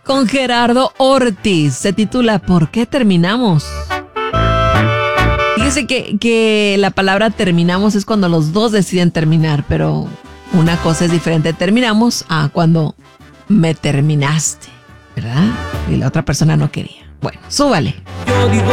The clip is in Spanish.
con Gerardo Ortiz. Se titula ¿Por qué terminamos? Fíjese que la palabra terminamos es cuando los dos deciden terminar, pero una cosa es diferente. Terminamos a cuando me terminaste, ¿verdad? Y la otra persona no quería. Bueno, súbale. Yo digo